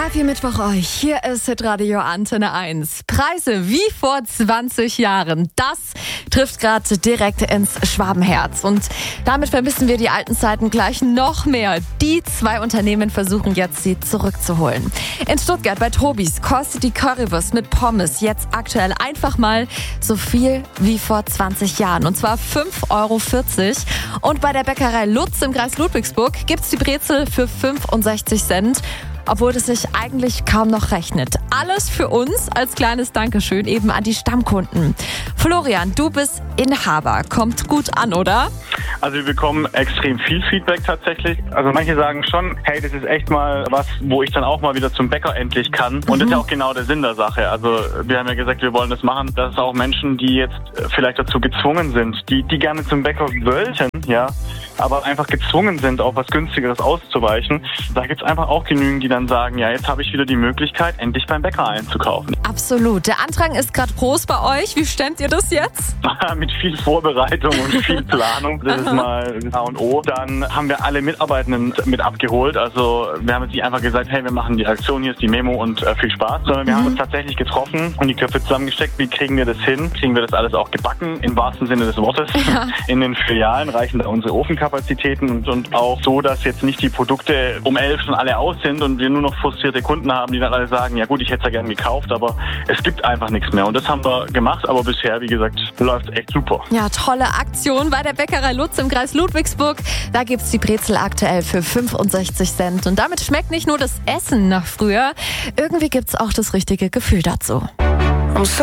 Happy Mittwoch euch. Hier ist Hitradio Antenne 1. Preise wie vor 20 Jahren. Das trifft gerade direkt ins Schwabenherz. Und damit vermissen wir die alten Zeiten gleich noch mehr. Die zwei Unternehmen versuchen jetzt, sie zurückzuholen. In Stuttgart bei Tobis kostet die Currywurst mit Pommes jetzt aktuell einfach mal so viel wie vor 20 Jahren. Und zwar 5,40 €. Und bei der Bäckerei Lutz im Kreis Ludwigsburg gibt's die Brezel für 65 Cent. Obwohl es sich eigentlich kaum noch rechnet. Alles für uns als kleines Dankeschön eben an die Stammkunden. Florian, du bist Inhaber. Kommt gut an, oder? Also wir bekommen extrem viel Feedback tatsächlich. Also manche sagen schon, hey, das ist echt mal was, wo ich dann auch mal wieder zum Bäcker endlich kann. Und das ist ja auch genau der Sinn der Sache. Also wir haben ja gesagt, wir wollen das machen, dass es auch Menschen, die jetzt vielleicht dazu gezwungen sind, die gerne zum Bäcker wollten, ja, aber einfach gezwungen sind, auf was Günstigeres auszuweichen. Da gibt es einfach auch genügend, die dann sagen, ja, jetzt habe ich wieder die Möglichkeit, endlich beim Bäcker einzukaufen. Absolut. Der Andrang ist gerade groß bei euch. Wie stemmt ihr das jetzt? Mit viel Vorbereitung und viel Planung. Das ist mal A und O. Dann haben wir alle Mitarbeitenden mit abgeholt. Also wir haben jetzt nicht einfach gesagt, hey, wir machen die Aktion, hier ist die Memo und viel Spaß, sondern wir haben uns tatsächlich getroffen und die Köpfe zusammengesteckt. Wie kriegen wir das hin? Kriegen wir das alles auch gebacken, im wahrsten Sinne des Wortes? Ja. In den Filialen reichen da unsere Ofenkapazitäten und auch so, dass jetzt nicht die Produkte um 11 schon alle aus sind und wir nur noch frustrierte Kunden haben, die dann alle sagen, ja gut, ich hätte es ja gern gekauft, aber es gibt einfach nichts mehr. Und das haben wir gemacht, aber bisher, wie gesagt, läuft echt super. Ja, tolle Aktion bei der Bäckerei Lutz im Kreis Ludwigsburg. Da gibt's die Brezel aktuell für 65 Cent. Und damit schmeckt nicht nur das Essen nach früher, irgendwie gibt's auch das richtige Gefühl dazu.